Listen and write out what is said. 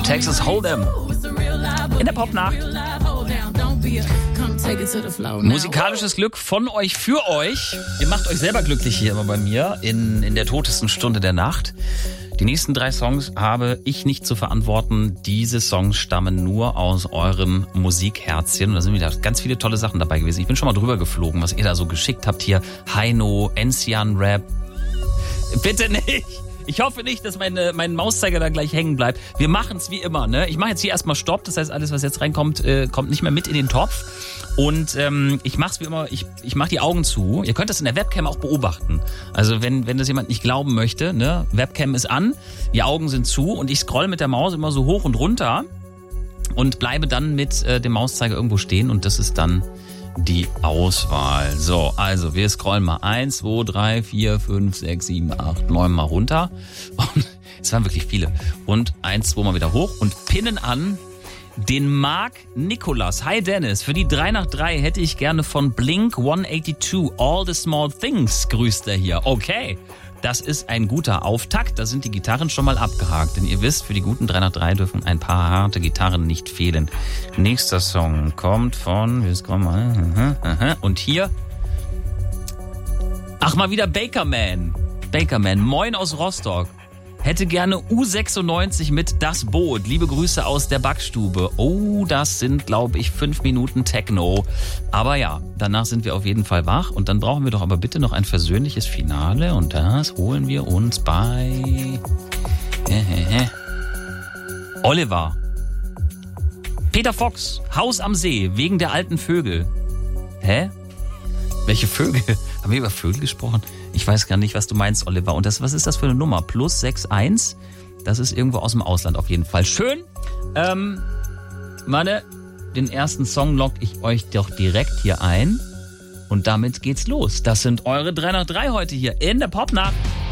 Texas Hold'em. In der Popnacht. Musikalisches Glück von euch für euch. Ihr macht euch selber glücklich hier immer bei mir in der totesten Stunde der Nacht. Die nächsten 3 Songs habe ich nicht zu verantworten. Diese Songs stammen nur aus euren Musikherzchen. Und da sind wieder ganz viele tolle Sachen dabei gewesen. Ich bin schon mal drüber geflogen, was ihr da so geschickt habt hier. Heino, Enzian Rap. Bitte nicht. Ich hoffe nicht, dass mein Mauszeiger da gleich hängen bleibt. Wir machen es wie immer, ne? Ich mache jetzt hier erstmal Stopp. Das heißt, alles, was jetzt reinkommt, kommt nicht mehr mit in den Topf. Und ich mache es wie immer, ich mache die Augen zu. Ihr könnt das in der Webcam auch beobachten. Also wenn das jemand nicht glauben möchte, ne? Webcam ist an, die Augen sind zu und ich scroll mit der Maus immer so hoch und runter und bleibe dann mit dem Mauszeiger irgendwo stehen und das ist dann die Auswahl. So, also wir scrollen mal 1, 2, 3, 4, 5, 6, 7, 8, 9 mal runter. Und es waren wirklich viele. Und 1, 2 mal wieder hoch und pinnen an den Marc Nikolas. Hi Dennis, für die 3 nach 3 hätte ich gerne von Blink 182 All the Small Things, grüßt er hier. Okay, das ist ein guter Auftakt. Da sind die Gitarren schon mal abgehakt. Denn ihr wisst, für die guten 3 nach 3 dürfen ein paar harte Gitarren nicht fehlen. Nächster Song kommt von... Und hier... Ach, mal wieder Bakerman. Bakerman, moin aus Rostock. Hätte gerne U96 mit Das Boot. Liebe Grüße aus der Backstube. Oh, das sind, glaube ich, 5 Minuten Techno. Aber ja, danach sind wir auf jeden Fall wach. Und dann brauchen wir doch aber bitte noch ein versöhnliches Finale. Und das holen wir uns bei... Oliver. Peter Fox, Haus am See, wegen der alten Vögel. Hä? Welche Vögel? Haben wir über Vögel gesprochen? Ich weiß gar nicht, was du meinst, Oliver. Und was ist das für eine Nummer? Plus 61? Das ist irgendwo aus dem Ausland auf jeden Fall. Schön. Den ersten Song lock ich euch doch direkt hier ein. Und damit geht's los. Das sind eure 3 nach 3 heute hier in der Popnacht.